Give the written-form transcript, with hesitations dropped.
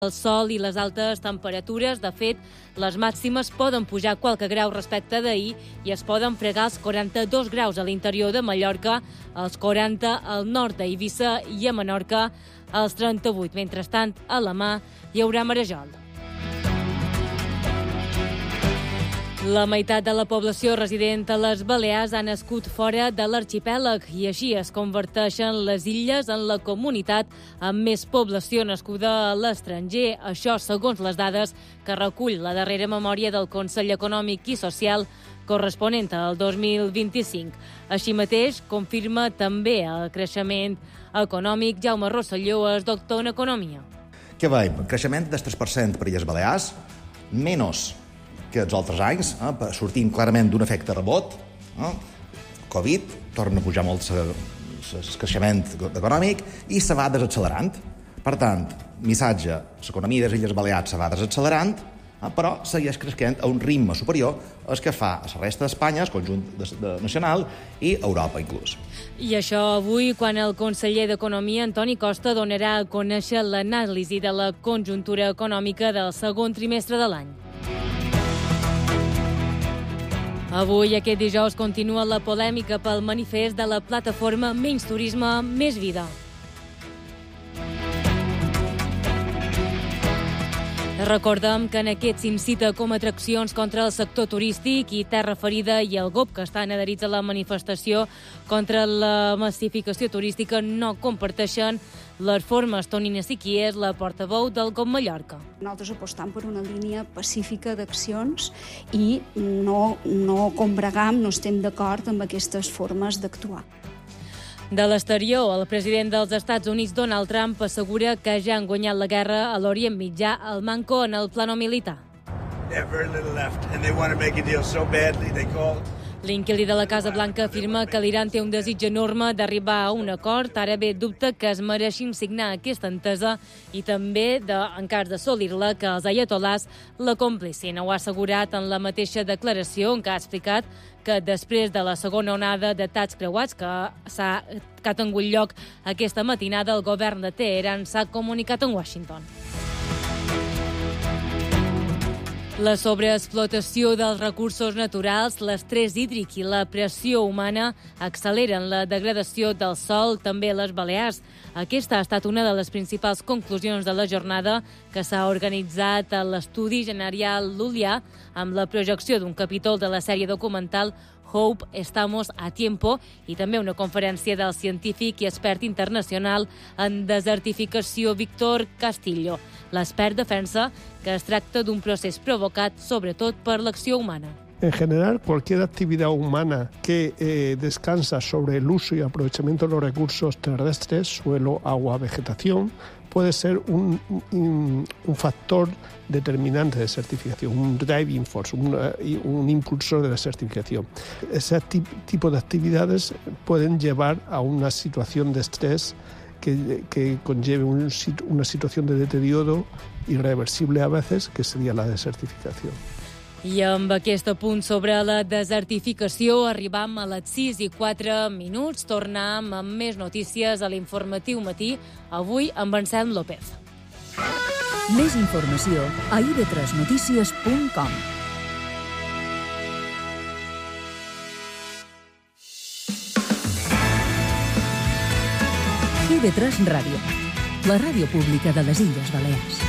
El sol i les altes temperatures. De fet, les màximes poden pujar qualque grau respecte d'ahir i es poden fregar els 42 graus a l'interior de Mallorca, els 40 al nord d'Eivissa i a Menorca, els 38. Mentrestant, a la mà hi haurà marejol. La meitat de la població resident a les Balears ha nascut fora de l'arxipèlag i així es converteixen les illes en la comunitat amb més població nascuda a l'estranger. Això segons les dades que recull la darrera memòria del Consell Econòmic i Social corresponent al 2025. Així mateix, confirma també el creixement econòmic. Jaume Rosselló és doctor en Economia. Què veiem? Creixement del 3% per Illes Balears, menys que els altres anys, sortim clarament d'un efecte rebot. Covid, torna a pujar molt el creixement econòmic i se va desaccelerant. Per tant, missatge, l'economia de les Illes Balears se va desaccelerant, però segueix creixent a un ritme superior al que fa a la resta d'Espanya, el conjunt nacional i Europa inclús. I això avui, quan el conseller d'Economia, Antoni Costa, donarà a conèixer l'anàlisi de la conjuntura econòmica del segon trimestre de l'any. Avui, aquest dijous, continua la polèmica pel manifest de la plataforma Menys Turisme, Més Vida. Recordem que en aquest s'incita com a atraccions contra el sector turístic i Terra Ferida i el GOP, que estan adherits a la manifestació contra la massificació turística, no comparteixen les formes. Tonina Siquí és la portaveu del GOP Mallorca. Nosaltres apostam per una línia pacífica d'accions i no combregam, no estem d'acord amb aquestes formes d'actuar. De l'exterior, el president dels Estats Units, Donald Trump, assegura que ja han guanyat la guerra a l'Orient Mitjà, al manco en el plano militar. L'inquilí de la Casa Blanca afirma que l'Iran té un desig enorme d'arribar a un acord. Ara bé, dubta que es mereixin signar aquesta entesa i també, en cas d'assolir-la, que els ayatolás la complissin. Ho ha assegurat en la mateixa declaració en què ha explicat que després de la segona onada d'atacs creuats que ha tingut lloc aquesta matinada, el govern de Teheran s'ha comunicat en Washington. La sobreexplotació dels recursos naturals, l'estrès hídric i la pressió humana acceleren la degradació del sòl, també a les Balears. Aquesta ha estat una de les principals conclusions de la jornada que s'ha organitzat a l'Estudi General Lulià amb la projecció d'un capítol de la sèrie documental Hope, Estamos a Tiempo i també una conferència del científic i expert internacional en desertificació Víctor Castillo. L'expert defensa que es tracta d'un procés provocat sobretot per l'acció humana. En general, cualquier actividad humana que descansa sobre el uso y aprovechamiento de los recursos terrestres, suelo, agua, vegetación, puede ser un factor determinante de desertificación, un driving force, un impulsor de la desertificación. Ese tipo de actividades pueden llevar a una situación de estrés que conlleve una situación de deterioro irreversible a veces, que sería la desertificació. I amb aquest apunt sobre la desertificació arribam a les 6:04. Tornem amb més notícies a l'Informatiu Matí, avui amb Anselm López. Més informació a ib3notícies.com. IB3 Ràdio, la ràdio pública de les Illes Balears.